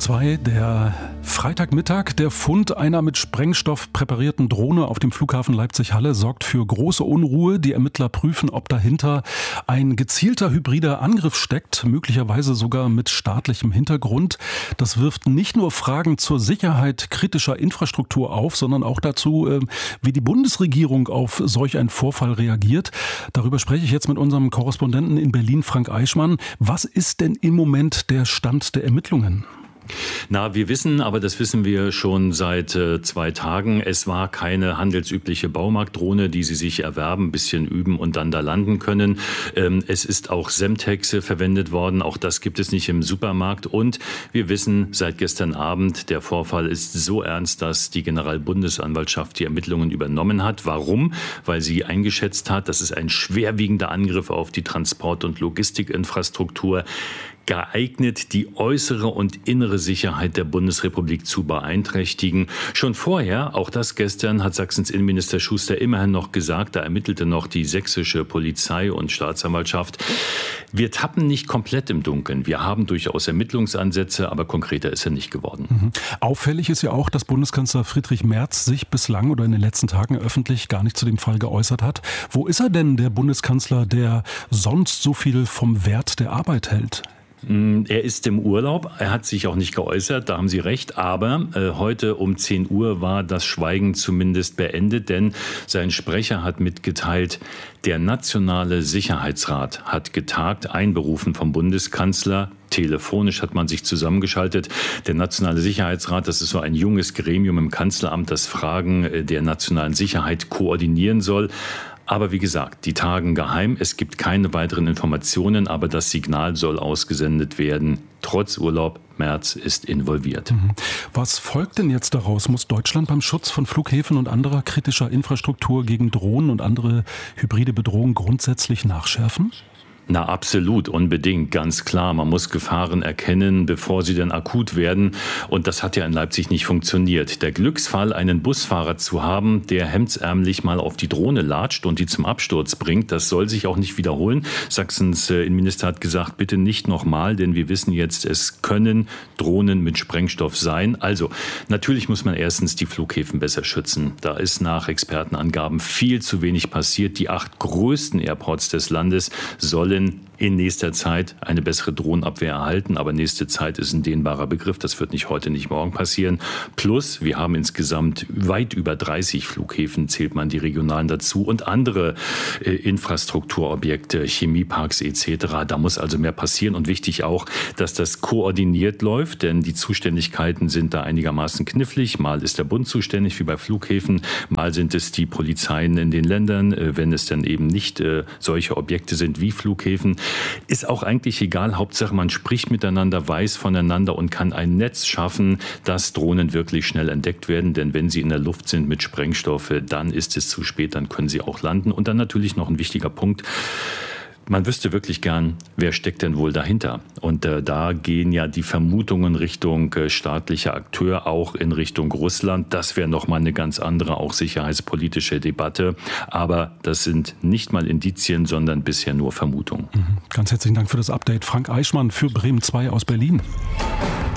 2, der Freitagmittag. Der Fund einer mit Sprengstoff präparierten Drohne auf dem Flughafen Leipzig-Halle sorgt für große Unruhe. Die Ermittler prüfen, ob dahinter ein gezielter hybrider Angriff steckt, möglicherweise sogar mit staatlichem Hintergrund. Das wirft nicht nur Fragen zur Sicherheit kritischer Infrastruktur auf, sondern auch dazu, wie die Bundesregierung auf solch einen Vorfall reagiert. Darüber spreche ich jetzt mit unserem Korrespondenten in Berlin, Frank Eichmann. Was ist denn im Moment der Stand der Ermittlungen? Wir wissen, aber das wissen wir schon seit 2 Tagen, es war keine handelsübliche Baumarktdrohne, die Sie sich erwerben, ein bisschen üben und dann da landen können. Es ist auch Semtex verwendet worden, auch das gibt es nicht im Supermarkt. Und wir wissen seit gestern Abend, der Vorfall ist so ernst, dass die Generalbundesanwaltschaft die Ermittlungen übernommen hat. Warum? Weil sie eingeschätzt hat, das ist ein schwerwiegender Angriff auf die Transport- und Logistikinfrastruktur, geeignet, die äußere und innere Sicherheit der Bundesrepublik zu beeinträchtigen. Schon vorher, auch das gestern, hat Sachsens Innenminister Schuster immerhin noch gesagt, da ermittelte noch die sächsische Polizei und Staatsanwaltschaft, wir tappen nicht komplett im Dunkeln. Wir haben durchaus Ermittlungsansätze, aber konkreter ist er nicht geworden. Auffällig ist ja auch, dass Bundeskanzler Friedrich Merz sich bislang oder in den letzten Tagen öffentlich gar nicht zu dem Fall geäußert hat. Wo ist er denn, der Bundeskanzler, der sonst so viel vom Wert der Arbeit hält? Er ist im Urlaub, er hat sich auch nicht geäußert, da haben Sie recht, aber heute um 10 Uhr war das Schweigen zumindest beendet, denn sein Sprecher hat mitgeteilt, der Nationale Sicherheitsrat hat getagt, einberufen vom Bundeskanzler. Telefonisch hat man sich zusammengeschaltet. Der Nationale Sicherheitsrat, das ist so ein junges Gremium im Kanzleramt, das Fragen der nationalen Sicherheit koordinieren soll. Aber wie gesagt, die tagen geheim. Es gibt keine weiteren Informationen, aber das Signal soll ausgesendet werden. Trotz Urlaub, Merz ist involviert. Was folgt denn jetzt daraus? Muss Deutschland beim Schutz von Flughäfen und anderer kritischer Infrastruktur gegen Drohnen und andere hybride Bedrohungen grundsätzlich nachschärfen? Absolut, unbedingt, ganz klar. Man muss Gefahren erkennen, bevor sie dann akut werden. Und das hat ja in Leipzig nicht funktioniert. Der Glücksfall, einen Busfahrer zu haben, der hemdsärmlich mal auf die Drohne latscht und die zum Absturz bringt, das soll sich auch nicht wiederholen. Sachsens Innenminister hat gesagt, bitte nicht nochmal, denn wir wissen jetzt, es können Drohnen mit Sprengstoff sein. Also, natürlich muss man erstens die Flughäfen besser schützen. Da ist nach Expertenangaben viel zu wenig passiert. Die 8 größten Airports des Landes sollen in nächster Zeit eine bessere Drohnenabwehr erhalten. Aber nächste Zeit ist ein dehnbarer Begriff. Das wird nicht heute, nicht morgen passieren. Plus, wir haben insgesamt weit über 30 Flughäfen, zählt man die regionalen dazu, und andere Infrastrukturobjekte, Chemieparks etc. Da muss also mehr passieren. Und wichtig auch, dass das koordiniert läuft, denn die Zuständigkeiten sind da einigermaßen knifflig. Mal ist der Bund zuständig, wie bei Flughäfen. Mal sind es die Polizeien in den Ländern, wenn es dann eben nicht solche Objekte sind wie Flughäfen. Ist auch eigentlich egal. Hauptsache, man spricht miteinander, weiß voneinander und kann ein Netz schaffen, dass Drohnen wirklich schnell entdeckt werden. Denn wenn sie in der Luft sind mit Sprengstoffe, dann ist es zu spät, dann können sie auch landen. Und dann natürlich noch ein wichtiger Punkt. Man wüsste wirklich gern, wer steckt denn wohl dahinter? Und da gehen ja die Vermutungen Richtung staatlicher Akteur, auch in Richtung Russland. Das wäre nochmal eine ganz andere, auch sicherheitspolitische Debatte. Aber das sind nicht mal Indizien, sondern bisher nur Vermutungen. Ganz herzlichen Dank für das Update. Frank Eichmann für Bremen 2 aus Berlin.